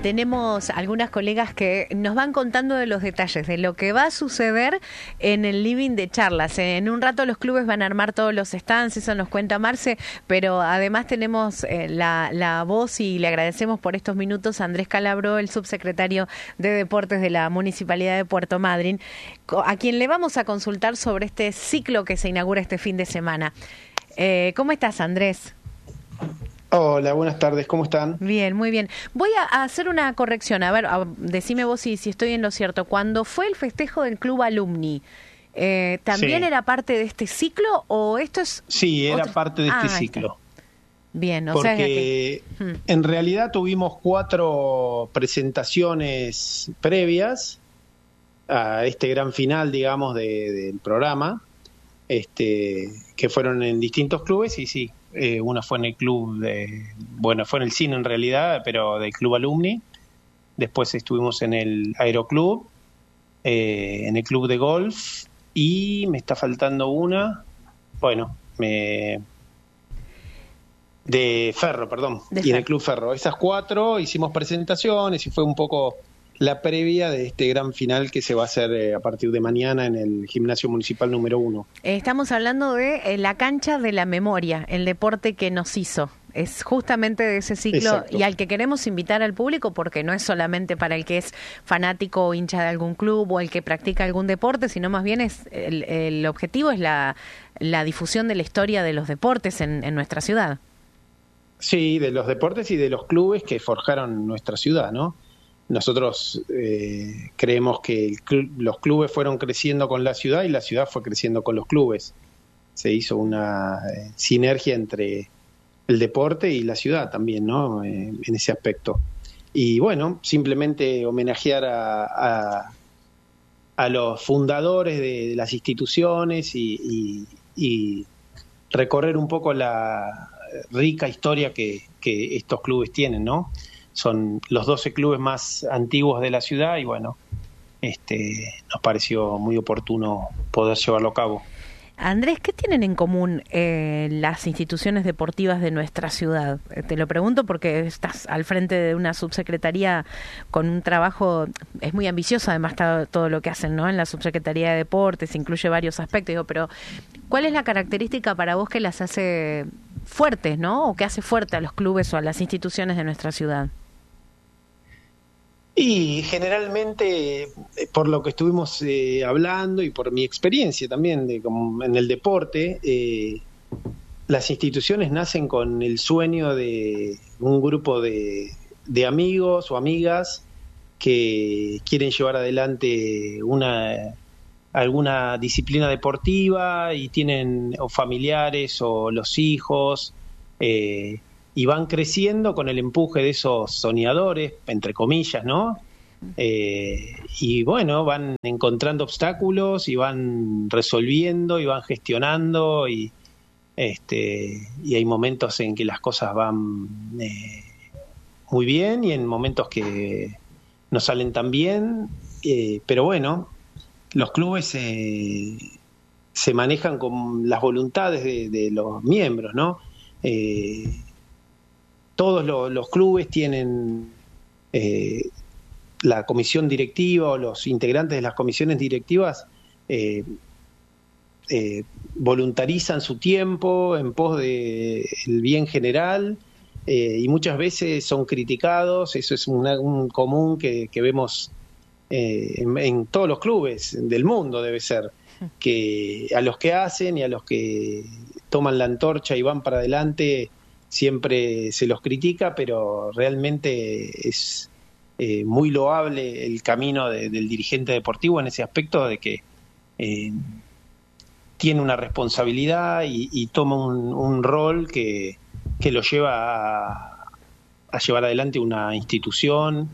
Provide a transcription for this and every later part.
tenemos algunas colegas que nos van contando de los detalles, de lo que va a suceder en el living de charlas. En un rato los clubes van a armar todos los stands, eso nos cuenta Marce, pero además tenemos la voz y le agradecemos por estos minutos a Andrés Calabro, el subsecretario de Deportes de la Municipalidad de Puerto Madryn, a quien le vamos a consultar sobre este ciclo que se inaugura este fin de semana. ¿Cómo estás, Andrés? Hola, buenas tardes, ¿cómo están? Bien, muy bien. Voy a hacer una corrección, a ver, decime vos si estoy en lo cierto. Cuando fue el festejo del Club Alumni, ¿también Sí. era parte de este ciclo o esto es...? Sí, era otro... parte de este ahí ciclo. está. Bien, o sea Porque que... en realidad tuvimos 4 presentaciones previas a este gran final, digamos, del programa, que fueron en distintos clubes y sí, una fue en el club fue en el cine en realidad, pero del Club Alumni. Después estuvimos en el Aeroclub, en el club de golf y me está faltando una, de Ferro, perdón, y en el Club Ferro. Esas 4 hicimos presentaciones y fue un poco la previa de este gran final que se va a hacer a partir de mañana en el Gimnasio Municipal número 1. Estamos hablando de la cancha de la memoria, el deporte que nos hizo. Es justamente de ese ciclo. Exacto. Y al que queremos invitar al público, porque no es solamente para el que es fanático o hincha de algún club o el que practica algún deporte, sino más bien es el objetivo es la difusión de la historia de los deportes en nuestra ciudad. Sí, de los deportes y de los clubes que forjaron nuestra ciudad, ¿no? Nosotros creemos que los clubes fueron creciendo con la ciudad y la ciudad fue creciendo con los clubes. Se hizo una sinergia entre el deporte y la ciudad también, ¿no? En ese aspecto. Y bueno, simplemente homenajear a los fundadores de las instituciones y recorrer un poco la rica historia que estos clubes tienen, ¿no? Son los 12 clubes más antiguos de la ciudad y bueno, nos pareció muy oportuno poder llevarlo a cabo. Andrés, ¿qué tienen en común las instituciones deportivas de nuestra ciudad? Te lo pregunto porque estás al frente de una subsecretaría con un trabajo, es muy ambicioso además todo lo que hacen, ¿no? En la subsecretaría de Deportes, incluye varios aspectos, digo, pero ¿cuál es la característica para vos que las hace fuertes, ¿no? O que hace fuerte a los clubes o a las instituciones de nuestra ciudad? Y generalmente, por lo que estuvimos hablando y por mi experiencia también en el deporte, las instituciones nacen con el sueño de un grupo de amigos o amigas que quieren llevar adelante alguna disciplina deportiva y tienen o familiares o los hijos, y van creciendo con el empuje de esos soñadores, entre comillas, ¿no? Y bueno, van encontrando obstáculos y van resolviendo y van gestionando y hay momentos en que las cosas van muy bien y en momentos que no salen tan bien, pero bueno, los clubes se manejan con las voluntades de los miembros, ¿no? Todos los clubes tienen la comisión directiva o los integrantes de las comisiones directivas voluntarizan su tiempo en pos del bien general y muchas veces son criticados. Eso es un común que vemos en todos los clubes del mundo, debe ser, que a los que hacen y a los que toman la antorcha y van para adelante siempre se los critica, pero realmente es muy loable el camino del dirigente deportivo en ese aspecto de que tiene una responsabilidad y toma un rol que lo lleva a llevar adelante una institución,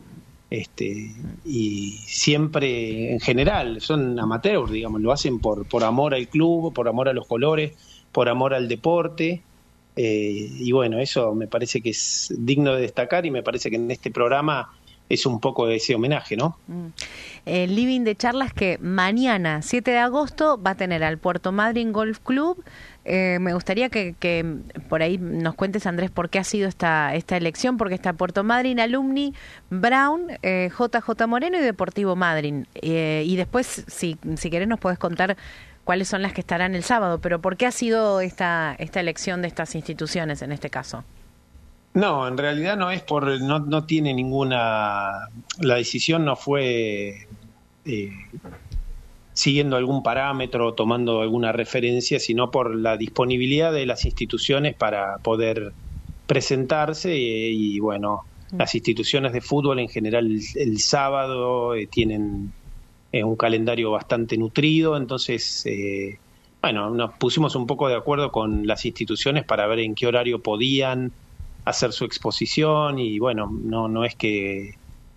y siempre en general son amateurs, digamos, lo hacen por amor al club, por amor a los colores, por amor al deporte. Y bueno, eso me parece que es digno de destacar y me parece que en este programa es un poco de ese homenaje, ¿no? El living de charlas que mañana, 7 de agosto, va a tener al Puerto Madryn Golf Club me gustaría que por ahí nos cuentes, Andrés, por qué ha sido esta elección, porque está Puerto Madryn Alumni, Brown, JJ Moreno y Deportivo Madryn. Y después, si querés, nos podés contar cuáles son las que estarán el sábado, pero ¿por qué ha sido esta elección de estas instituciones en este caso? No, en realidad no es no tiene ninguna, la decisión no fue siguiendo algún parámetro, tomando alguna referencia, sino por la disponibilidad de las instituciones para poder presentarse y bueno, las instituciones de fútbol en general el sábado tienen un calendario bastante nutrido, entonces bueno, nos pusimos un poco de acuerdo con las instituciones para ver en qué horario podían hacer su exposición y bueno, no es que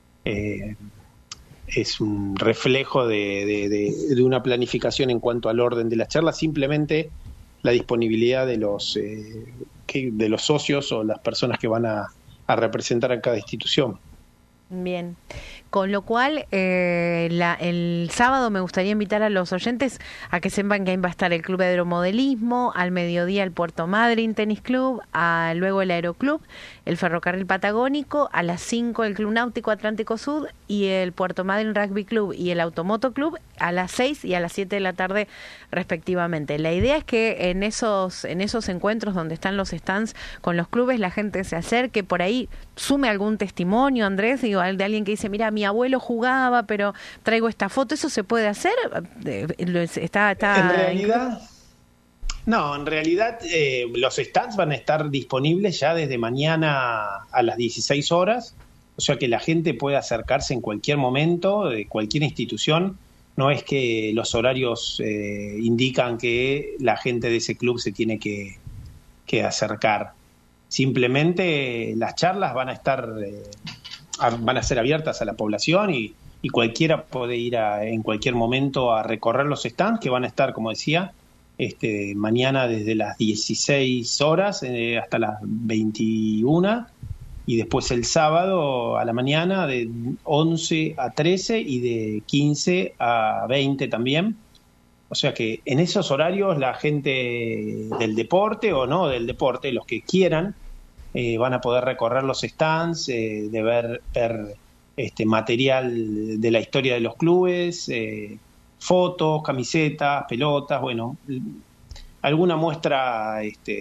es un reflejo de una planificación en cuanto al orden de las charlas, simplemente la disponibilidad de los socios o las personas que van a representar a cada institución. Bien, con lo cual el sábado me gustaría invitar a los oyentes a que sepan que ahí va a estar el Club de Aeromodelismo, al mediodía el Puerto Madryn Tenis Club, luego el Aeroclub, el Ferrocarril Patagónico, a las 5 el Club Náutico Atlántico Sur y el Puerto Madryn Rugby Club y el Automoto Club a las 6 y a las 7 de la tarde respectivamente. La idea es que en esos encuentros donde están los stands con los clubes la gente se acerque, por ahí sume algún testimonio, Andrés, digo, de alguien que dice, mira, mi abuelo jugaba, pero traigo esta foto, ¿eso se puede hacer? Está en realidad, no, en realidad los stands van a estar disponibles ya desde mañana a las 16 horas, o sea que la gente puede acercarse en cualquier momento, de cualquier institución. No es que los horarios indican que la gente de ese club se tiene que acercar. Simplemente las charlas van a estar van a ser abiertas a la población y cualquiera puede ir en cualquier momento a recorrer los stands que van a estar, como decía, mañana desde las 16 horas hasta las 21 y después el sábado a la mañana de 11 a 13 y de 15 a 20 también. O sea que en esos horarios la gente del deporte o no del deporte, los que quieran, van a poder recorrer los stands, de ver material de la historia de los clubes, fotos, camisetas, pelotas, bueno, alguna muestra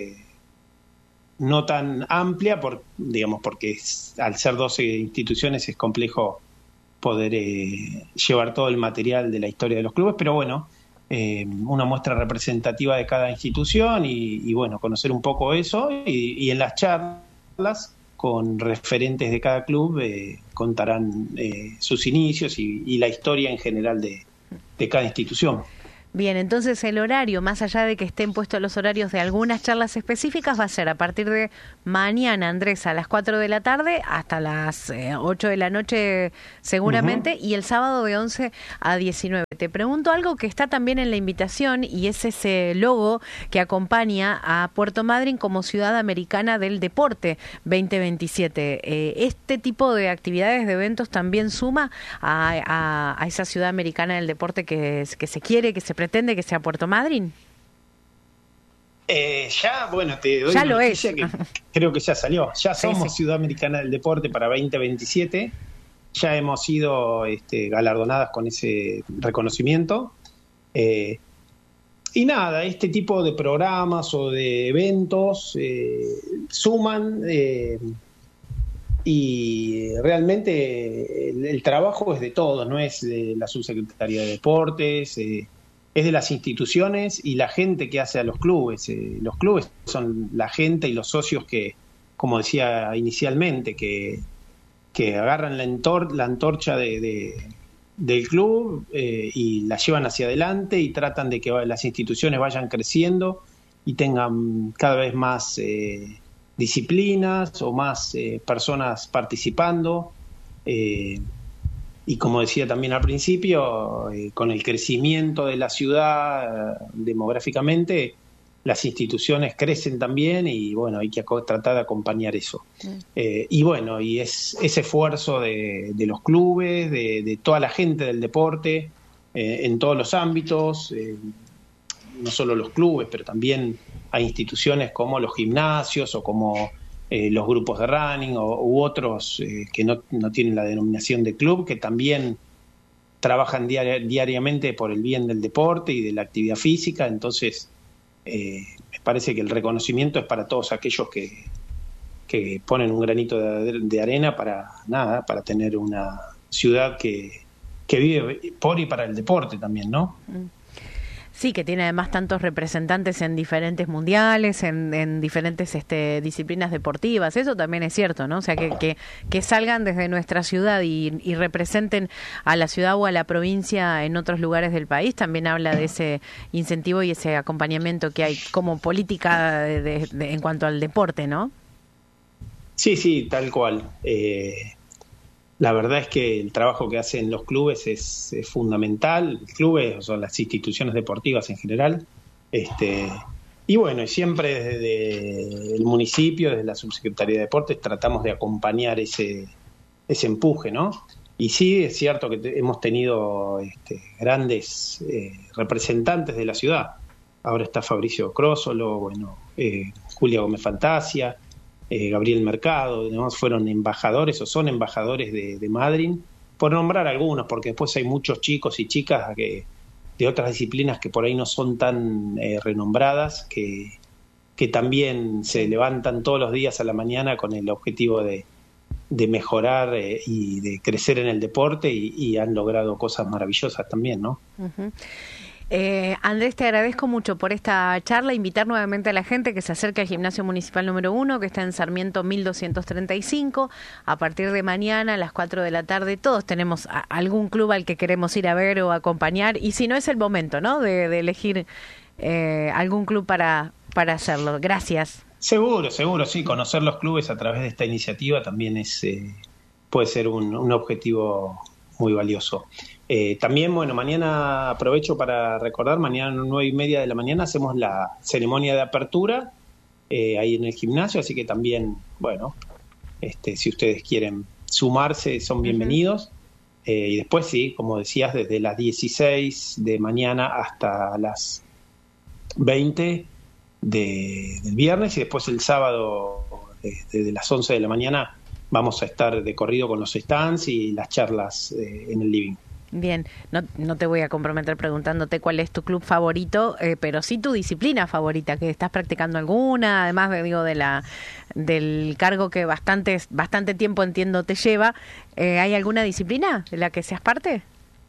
no tan amplia, porque al ser 12 instituciones es complejo poder llevar todo el material de la historia de los clubes, pero bueno, una muestra representativa de cada institución y bueno, conocer un poco eso y en las charlas con referentes de cada club contarán sus inicios y la historia en general de cada institución. Bien, entonces el horario, más allá de que estén puestos los horarios de algunas charlas específicas, va a ser a partir de mañana, Andrés, a las 4 de la tarde hasta las 8 de la noche seguramente, y el sábado de 11 a 19. Te pregunto algo que está también en la invitación y es ese logo que acompaña a Puerto Madryn como Ciudad Americana del Deporte 2027. ¿Este tipo de actividades, de eventos, también suma a esa Ciudad Americana del Deporte que se quiere, que se pretende que sea Puerto Madryn? Ya, bueno, te doy ya una lo noticia es. Que creo que ya salió. Ya somos sí. Ciudad Americana del Deporte para 2027. Ya hemos sido galardonadas con ese reconocimiento. Y nada, este tipo de programas o de eventos suman y realmente el trabajo es de todos, no es de la Subsecretaría de Deportes, es de las instituciones y la gente que hace a los clubes. Los clubes son la gente y los socios que, como decía inicialmente, que agarran la antorcha del club y la llevan hacia adelante y tratan de que las instituciones vayan creciendo y tengan cada vez más disciplinas o más personas participando. Y como decía también al principio, con el crecimiento de la ciudad demográficamente, las instituciones crecen también y bueno, hay que tratar de acompañar eso. Y bueno, y es ese esfuerzo de los clubes, de toda la gente del deporte, en todos los ámbitos, no solo los clubes, pero también hay instituciones como los gimnasios o como los grupos de running u otros que no tienen la denominación de club, que también trabajan diariamente por el bien del deporte y de la actividad física. Entonces, me parece que el reconocimiento es para todos aquellos que ponen un granito de arena para tener una ciudad que vive por y para el deporte también, ¿no? Sí, que tiene además tantos representantes en diferentes mundiales, en diferentes disciplinas deportivas. Eso también es cierto, ¿no? O sea, que salgan desde nuestra ciudad y representen a la ciudad o a la provincia en otros lugares del país, también habla de ese incentivo y ese acompañamiento que hay como política en cuanto al deporte, ¿no? Sí, tal cual. La verdad es que el trabajo que hacen los clubes es fundamental, clubes o sea, las instituciones deportivas en general, y bueno, siempre desde el municipio, desde la Subsecretaría de Deportes, tratamos de acompañar ese empuje, ¿no? Y sí, es cierto que hemos tenido grandes representantes de la ciudad. Ahora está Fabricio Crósolo, bueno, Julia Gómez Fantasia, Gabriel Mercado, además fueron embajadores o son embajadores de Madryn, por nombrar algunos, porque después hay muchos chicos y chicas de otras disciplinas que por ahí no son tan renombradas, que también se levantan todos los días a la mañana con el objetivo de mejorar y de crecer en el deporte y han logrado cosas maravillosas también, ¿no? Uh-huh. Andrés, te agradezco mucho por esta charla, invitar nuevamente a la gente que se acerque al Gimnasio Municipal número 1, que está en Sarmiento 1235, a partir de mañana a las 4 de la tarde. Todos tenemos algún club al que queremos ir a ver o acompañar, y si no es el momento, ¿no?, de elegir algún club para hacerlo. Gracias. Seguro, sí, conocer los clubes a través de esta iniciativa también puede ser un objetivo muy valioso. También, bueno, mañana aprovecho para recordar, mañana a las 9:30 de la mañana hacemos la ceremonia de apertura ahí en el gimnasio, así que también, bueno, si ustedes quieren sumarse, son bienvenidos. Y después, sí, como decías, desde las 16 de mañana hasta las 20 del viernes, y después el sábado desde las 11 de la mañana vamos a estar de corrido con los stands y las charlas en el living. Bien, no te voy a comprometer preguntándote cuál es tu club favorito, pero sí tu disciplina favorita, que estás practicando alguna, además del cargo que bastante tiempo entiendo te lleva. ¿Hay alguna disciplina de la que seas parte?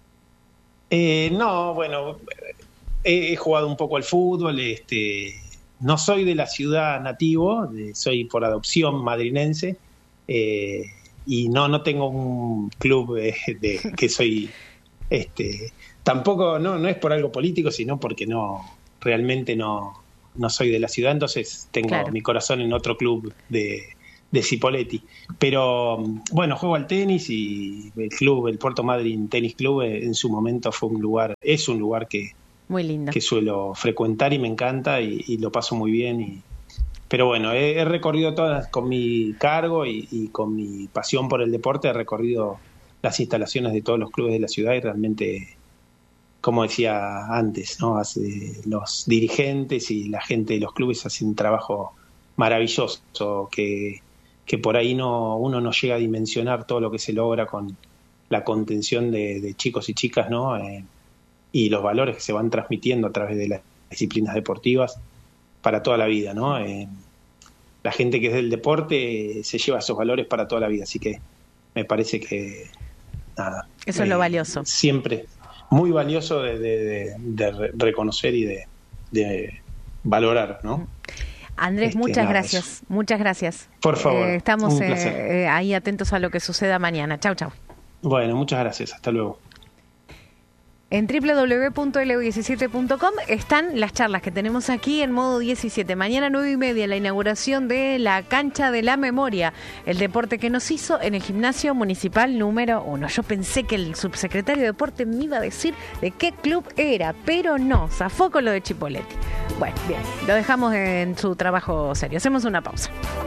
No, bueno, he jugado un poco al fútbol, no soy de la ciudad nativo, soy por adopción madrinense, y no tengo un club que soy tampoco no es por algo político, sino porque realmente no soy de la ciudad, entonces tengo mi corazón en otro club de Cipolletti. Pero bueno, juego al tenis, y el Puerto Madryn Tenis Club en su momento es un lugar que muy lindo, que suelo frecuentar y me encanta y lo paso muy bien. Pero bueno, he recorrido todas con mi cargo y con mi pasión por el deporte, he recorrido las instalaciones de todos los clubes de la ciudad y realmente, como decía antes, ¿no?, los dirigentes y la gente de los clubes hacen un trabajo maravilloso que por ahí uno no llega a dimensionar todo lo que se logra con la contención de chicos y chicas, ¿no?, y los valores que se van transmitiendo a través de las disciplinas deportivas para toda la vida, ¿no? La gente que es del deporte se lleva esos valores para toda la vida, así que me parece que nada. Eso es lo valioso. Siempre muy valioso de reconocer y de valorar, ¿no? Andrés, muchas gracias. Por favor. Estamos ahí atentos a lo que suceda mañana. Chau. Bueno, muchas gracias. Hasta luego. En www.lo17.com están las charlas que tenemos aquí en modo 17. Mañana 9:30, la inauguración de la cancha de la memoria, el deporte que nos hizo en el Gimnasio Municipal número 1. Yo pensé que el subsecretario de Deporte me iba a decir de qué club era, pero no, zafó con lo de Cipolletti. Bueno, bien, lo dejamos en su trabajo serio. Hacemos una pausa.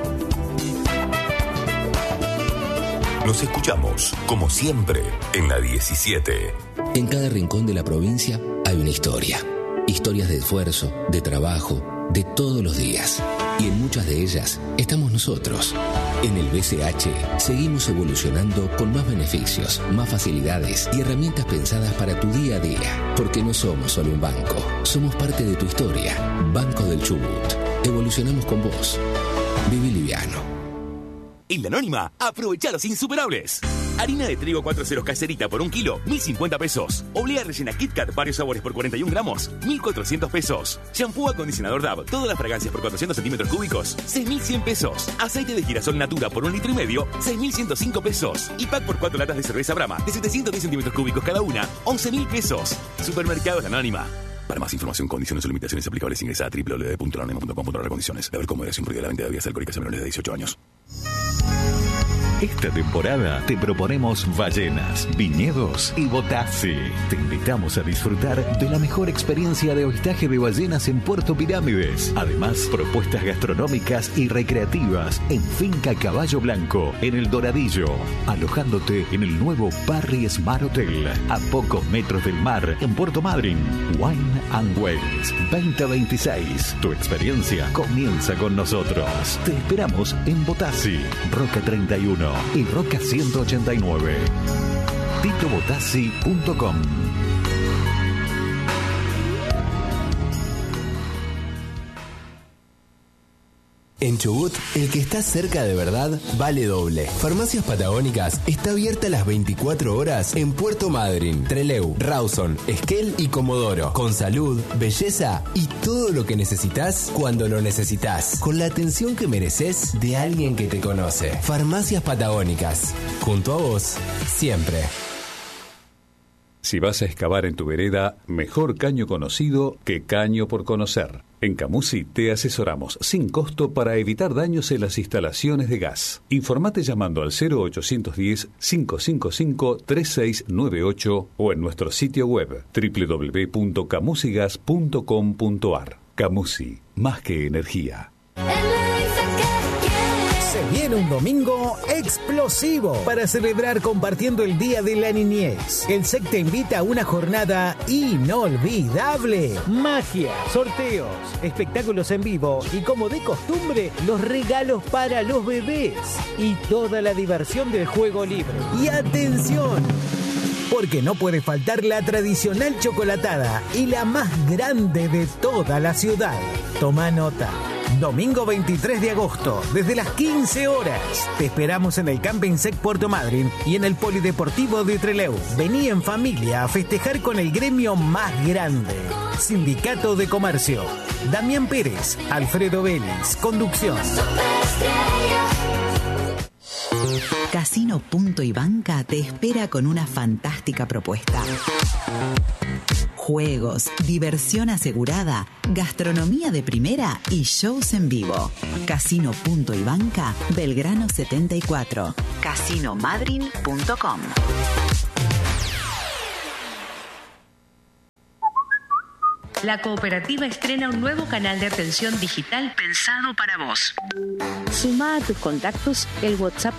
Nos escuchamos, como siempre, en la 17. En cada rincón de la provincia hay una historia. Historias de esfuerzo, de trabajo, de todos los días. Y en muchas de ellas estamos nosotros. En el BCH seguimos evolucionando con más beneficios, más facilidades y herramientas pensadas para tu día a día. Porque no somos solo un banco, somos parte de tu historia. Banco del Chubut. Evolucionamos con vos. Viví liviano. En La Anónima, aprovecha los insuperables. Harina de trigo 4 caserita por 1 kilo, 1.050 pesos. Oblea rellena Kit Kat varios sabores por 41 gramos, 1.400 pesos. Shampoo acondicionador Dove, todas las fragancias por 400 centímetros cúbicos, 6.100 pesos. Aceite de girasol Natura por 1,5 litros, 6.105 pesos. Y pack por 4 latas de cerveza Brahma de 710 centímetros cúbicos cada una, 11.000 pesos. Supermercados La Anónima. Para más información, condiciones o limitaciones aplicables, ingresa a www.lanonima.com.ar/condiciones. La Vercomo prohíbe la venta de bebidas alcohólicas a menores de 18 años. Esta temporada te proponemos ballenas, viñedos y Botassi. Te invitamos a disfrutar de la mejor experiencia de avistaje de ballenas en Puerto Pirámides. Además, propuestas gastronómicas y recreativas en Finca Caballo Blanco, en El Doradillo. Alojándote en el nuevo Parry Smart Hotel, a pocos metros del mar, en Puerto Madryn. Wine and Wales 2026. Tu experiencia comienza con nosotros. Te esperamos en Botassi, Roca 31 y Roca 189. titobotassi.com. En Chubut, el que está cerca de verdad vale doble. Farmacias Patagónicas está abierta las 24 horas en Puerto Madryn, Trelew, Rawson, Esquel y Comodoro. Con salud, belleza y todo lo que necesitas cuando lo necesitas. Con la atención que mereces de alguien que te conoce. Farmacias Patagónicas. Junto a vos, siempre. Si vas a excavar en tu vereda, mejor caño conocido que caño por conocer. En Camusi te asesoramos sin costo para evitar daños en las instalaciones de gas. Informate llamando al 0810-555-3698 o en nuestro sitio web www.camusigas.com.ar. Camusi, más que energía. Se viene un domingo explosivo para celebrar compartiendo el Día de la Niñez. El SEC te invita a una jornada inolvidable. Magia, sorteos, espectáculos en vivo y, como de costumbre, los regalos para los bebés y toda la diversión del juego libre. Y atención, porque no puede faltar la tradicional chocolatada y la más grande de toda la ciudad. Toma nota. Domingo 23 de agosto, desde las 15 horas. Te esperamos en el Camping SEC Puerto Madryn y en el Polideportivo de Trelew. Vení en familia a festejar con el gremio más grande. Sindicato de Comercio. Damián Pérez, Alfredo Vélez, conducción. Casino Punto y Banca te espera con una fantástica propuesta. Juegos, diversión asegurada, gastronomía de primera y shows en vivo. Casino Punto y Banca, Belgrano 74. Casinomadryn.com. La cooperativa estrena un nuevo canal de atención digital pensado para vos. Sumá a tus contactos el WhatsApp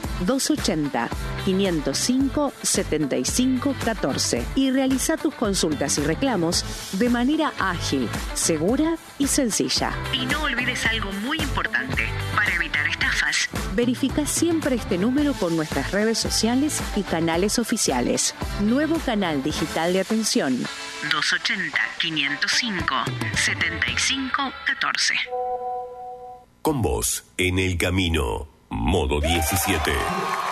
280-505-7514 y realiza tus consultas y reclamos de manera ágil, segura y sencilla. Y no olvides algo muy importante. Para evitar estafas, verifica siempre este número con nuestras redes sociales y canales oficiales. Nuevo canal digital de atención 280-505-7514. Con vos, en el camino. Modo 17.